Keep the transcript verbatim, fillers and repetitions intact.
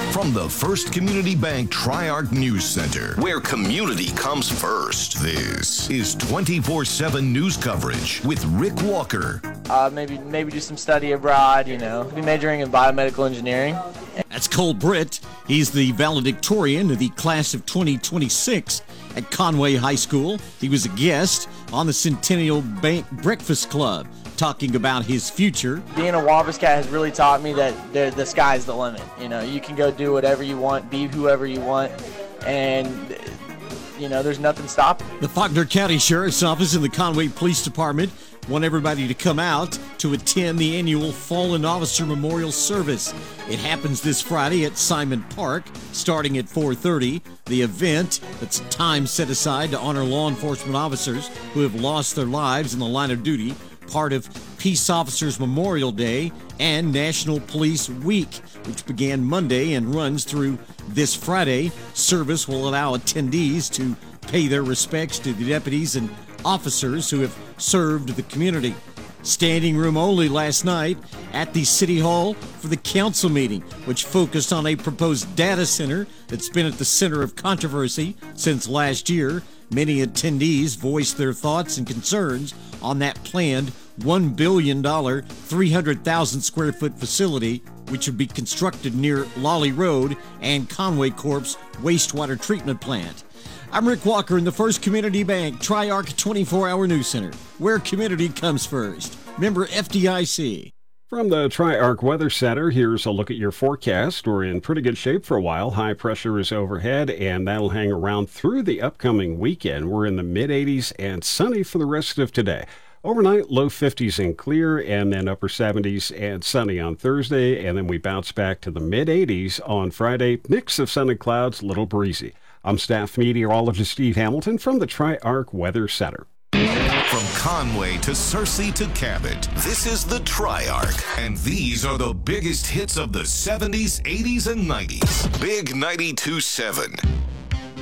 From the First Community Bank Tri-Arc News Center, where community comes first, this is twenty-four seven news coverage with Rick Walker. Uh, maybe maybe do some study abroad, you know. Be majoring in biomedical engineering. That's Cole Britt. He's the valedictorian of the class of twenty twenty-six at Conway High School. He was a guest on the Centennial Bank Breakfast Club, talking about his future. Being a Wabascat has really taught me that the, the sky's the limit. You know, you can go do whatever you want, be whoever you want, and, you know, there's nothing stopping. The Faulkner County Sheriff's Office and the Conway Police Department want everybody to come out to attend the annual Fallen Officer Memorial Service. It happens this Friday at Simon Park, starting at four thirty. The event, that's time set aside to honor law enforcement officers who have lost their lives in the line of duty, part of Peace Officers Memorial Day and National Police Week, which began Monday and runs through this Friday. Service will allow attendees to pay their respects to the deputies and officers who have served the community. Standing room only last night at the City Hall for the council meeting, which focused on a proposed data center that's been at the center of controversy since last year. Many attendees voiced their thoughts and concerns on that planned one billion dollars, three hundred thousand square foot facility, which would be constructed near Lolly Road and Conway Corp's wastewater treatment plant. I'm Rick Walker in the First Community Bank Tri-Arc twenty-four hour News Center, where community comes first. Member F D I C. From the Tri-Arc Weather Center, here's a look at your forecast. We're in pretty good shape for a while. High pressure is overhead, and that'll hang around through the upcoming weekend. We're in the mid eighties and sunny for the rest of today. Overnight, low fifties and clear, and then upper seventies and sunny on Thursday, and then we bounce back to the mid eighties on Friday. Mix of sun and clouds, little breezy. I'm staff meteorologist Steve Hamilton from the Tri-Arc Weather Center. From Conway to Searcy to Cabot, this is the Tri-Arc, and these are the biggest hits of the seventies, eighties, and nineties. Big ninety-two point seven.